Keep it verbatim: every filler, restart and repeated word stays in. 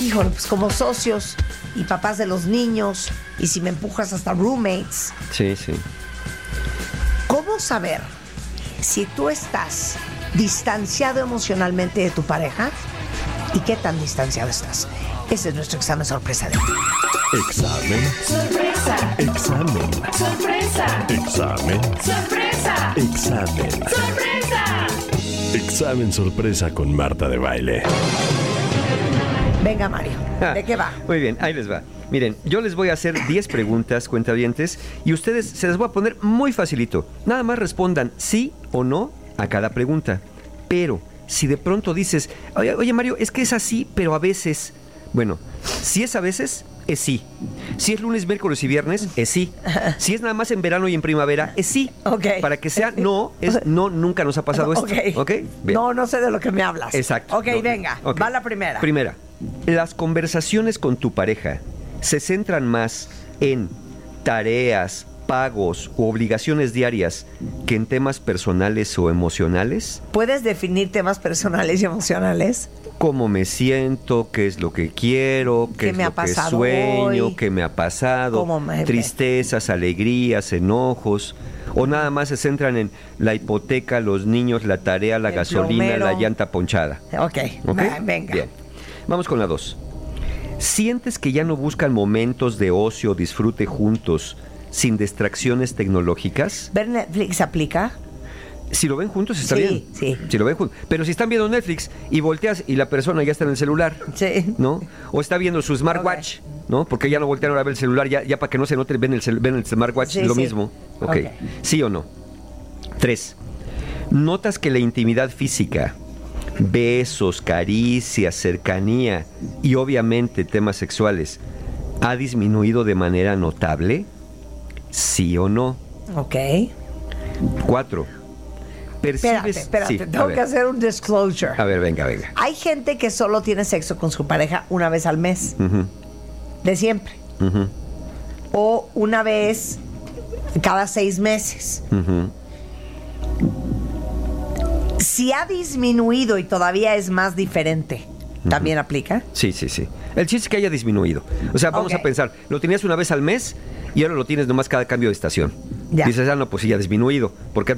híjole, pues como socios y papás de los niños, y si me empujas hasta roommates. Sí, sí. ¿Cómo saber si tú estás distanciado emocionalmente de tu pareja y qué tan distanciado estás? Ese es nuestro examen sorpresa de hoy. Examen. Sorpresa. Examen. Sorpresa. Examen. Sorpresa. Examen. Sorpresa. Examen sorpresa con Marta de Baile. Venga, Mario, ¿de qué va? Muy bien, ahí les va. Miren, yo les voy a hacer diez preguntas, cuentavientes, y ustedes se las voy a poner muy facilito. Nada más respondan sí o no a cada pregunta. Pero, si de pronto dices, oye, oye Mario, es que es así, pero a veces... Bueno, si es a veces, es sí. Si es lunes, miércoles y viernes, es sí. Si es nada más en verano y en primavera, es sí. Ok. Para que sea no, es no, nunca nos ha pasado esto. Ok. ¿Ok? Bien. No, no sé de lo que me hablas. Exacto. Ok, No, venga, ok. va la primera. Primera, las conversaciones con tu pareja se centran más en tareas, pagos u obligaciones diarias que en temas personales o emocionales. ¿Puedes definir temas personales y emocionales? ¿Cómo me siento? ¿Qué es lo que quiero? ¿Qué, ¿Qué es me ha lo que pasado sueño? hoy? ¿Qué me ha pasado? ¿Cómo me- Tristezas, alegrías, enojos. O nada más se centran en la hipoteca, los niños, la tarea, la El gasolina, plomero. la llanta ponchada. Ok, ¿Ok? va, venga. Bien. Vamos con la dos. ¿Sientes que ya no buscan momentos de ocio o disfrute juntos sin distracciones tecnológicas? ¿Ver Netflix aplica? Si lo ven juntos está Sí, bien. sí. Si lo ven juntos. Pero si están viendo Netflix y volteas y la persona ya está en el celular, Sí. ¿no? O está viendo su smartwatch, ¿no? Porque ya no voltean ahora a ver el celular, ya, ya para que no se note, ven el, cel- ven el smartwatch, Sí, lo sí. mismo. Ok. Ok. ¿Sí o no? Tres. ¿Notas que la intimidad física, besos, caricias, cercanía y obviamente temas sexuales ha disminuido de manera notable? ¿Sí o no? Ok. Cuatro. Espérate, ¿Percibes? espérate, Sí, a tengo ver. que hacer un disclosure. A ver, venga, venga. Hay gente que solo tiene sexo con su pareja una vez al mes, Ujú, de siempre. ujú, O una vez cada seis meses. ujú. Si ha disminuido y todavía es más diferente, ¿también aplica? Sí, sí, sí. El chiste es que haya disminuido. O sea, vamos Ok. a pensar, lo tenías una vez al mes y ahora lo tienes nomás cada cambio de estación. Ya. Dices, ah, no, pues sí, ya ha disminuido. Porque